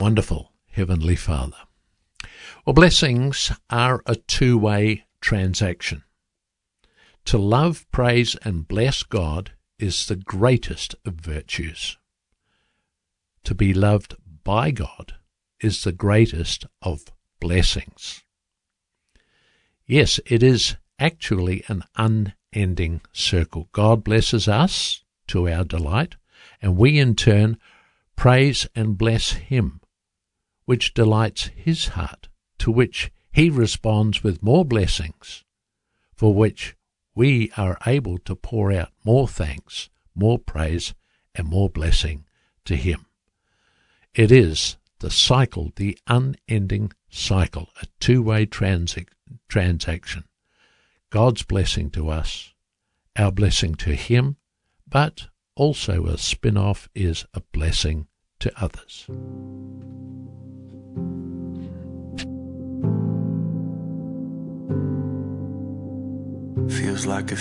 wonderful Heavenly Father. Well, blessings are a two-way transaction. To love, praise, and bless God is the greatest of virtues. To be loved by God is the greatest of blessings. Yes, it is actually an unending circle. God blesses us to our delight, and we in turn praise and bless Him, which delights His heart, to which He responds with more blessings, for which we are able to pour out more thanks, more praise, and more blessing to Him. It is the cycle, the unending cycle, a two-way transaction. God's blessing to us, our blessing to Him, but also a spin-off is a blessing to others. Feels like a